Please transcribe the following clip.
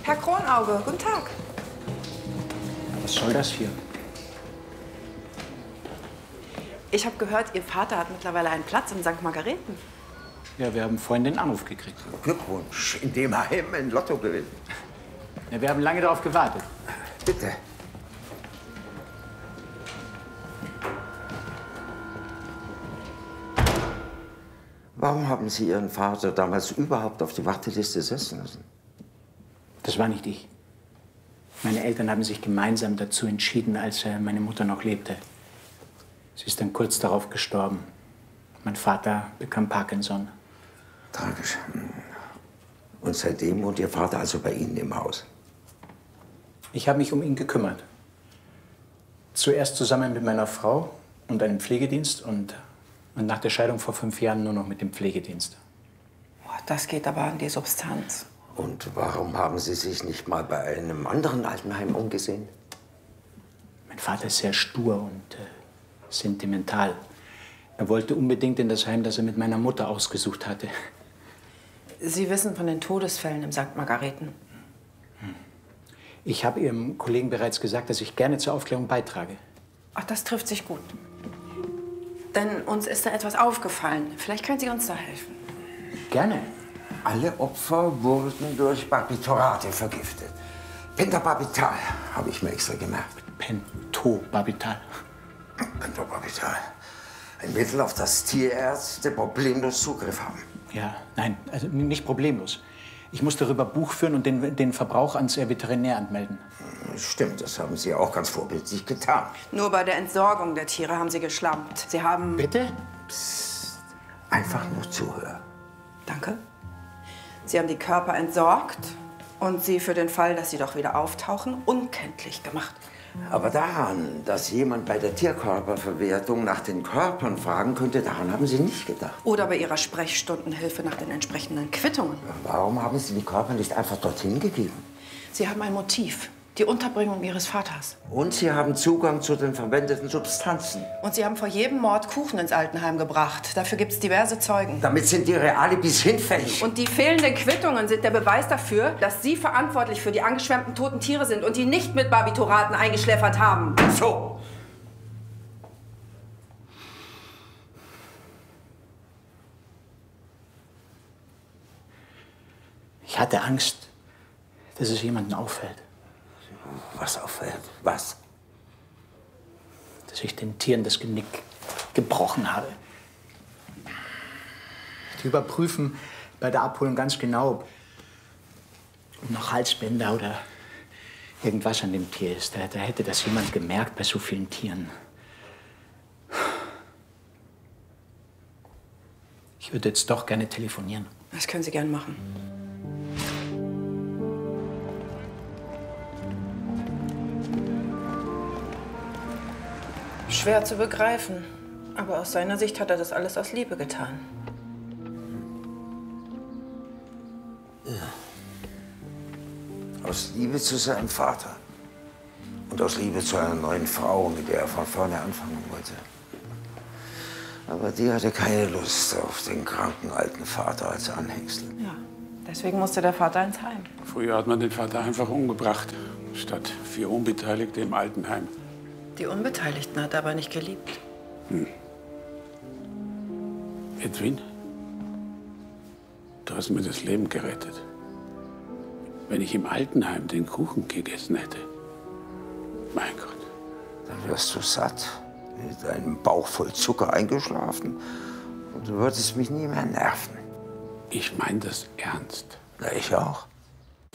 Herr Kronauge, guten Tag. Was soll das hier? Ich habe gehört, Ihr Vater hat mittlerweile einen Platz in St. Margareten. Ja, wir haben vorhin den Anruf gekriegt. Glückwunsch, in dem Heim ein Lotto gewinnen. Ja, wir haben lange darauf gewartet. Bitte. Warum haben Sie Ihren Vater damals überhaupt auf die Warteliste setzen lassen? Das war nicht ich. Meine Eltern haben sich gemeinsam dazu entschieden, als meine Mutter noch lebte. Sie ist dann kurz darauf gestorben. Mein Vater bekam Parkinson. Tragisch. Und seitdem wohnt Ihr Vater also bei Ihnen im Haus? Ich habe mich um ihn gekümmert. Zuerst zusammen mit meiner Frau und einem Pflegedienst und nach der Scheidung vor 5 Jahren nur noch mit dem Pflegedienst. Das geht aber an die Substanz. Und warum haben Sie sich nicht mal bei einem anderen Altenheim umgesehen? Mein Vater ist sehr stur und sentimental. Er wollte unbedingt in das Heim, das er mit meiner Mutter ausgesucht hatte. Sie wissen von den Todesfällen im St. Margareten. Ich habe Ihrem Kollegen bereits gesagt, dass ich gerne zur Aufklärung beitrage. Ach, das trifft sich gut. Denn uns ist da etwas aufgefallen. Vielleicht können Sie uns da helfen. Gerne. Alle Opfer wurden durch Barbiturate vergiftet. Pentobarbital, habe ich mir extra gemerkt. Pentobarbital. Pentobarbital. Ein Mittel, auf das Tierärzte problemlos Zugriff haben. Ja, nein, also nicht problemlos. Ich muss darüber Buch führen und den Verbrauch ans Veterinäramt melden. Stimmt, das haben Sie auch ganz vorbildlich getan. Nur bei der Entsorgung der Tiere haben Sie geschlampt. Sie haben... Bitte? Psst. Einfach nur zuhören. Danke. Sie haben die Körper entsorgt und sie für den Fall, dass sie doch wieder auftauchen, unkenntlich gemacht. Aber daran, dass jemand bei der Tierkörperverwertung nach den Körpern fragen könnte, daran haben Sie nicht gedacht. Oder bei Ihrer Sprechstundenhilfe nach den entsprechenden Quittungen. Warum haben Sie die Körper nicht einfach dorthin gegeben? Sie haben ein Motiv. Die Unterbringung Ihres Vaters. Und Sie haben Zugang zu den verwendeten Substanzen. Und Sie haben vor jedem Mord Kuchen ins Altenheim gebracht. Dafür gibt es diverse Zeugen. Damit sind Ihre Alibis hinfällig. Und die fehlenden Quittungen sind der Beweis dafür, dass Sie verantwortlich für die angeschwemmten toten Tiere sind und die nicht mit Barbituraten eingeschläfert haben. So. Ich hatte Angst, dass es jemandem auffällt. Was auffällt? Was? Dass ich den Tieren das Genick gebrochen habe. Die überprüfen bei der Abholung ganz genau, ob noch Halsbänder oder irgendwas an dem Tier ist. Da hätte das jemand gemerkt bei so vielen Tieren. Ich würde jetzt doch gerne telefonieren. Das können Sie gern machen. Schwer zu begreifen. Aber aus seiner Sicht hat er das alles aus Liebe getan. Ja. Aus Liebe zu seinem Vater. Und aus Liebe zu einer neuen Frau, mit der er von vorne anfangen wollte. Aber die hatte keine Lust auf den kranken alten Vater als Anhängsel. Ja, deswegen musste der Vater ins Heim. Früher hat man den Vater einfach umgebracht, statt 4 Unbeteiligte im Altenheim. Die Unbeteiligten hat er aber nicht geliebt. Edwin, du hast mir das Leben gerettet. Wenn ich im Altenheim den Kuchen gegessen hätte, mein Gott. Dann wirst du satt, mit einem Bauch voll Zucker eingeschlafen. Und du würdest mich nie mehr nerven. Ich meine das ernst. Na, ich auch.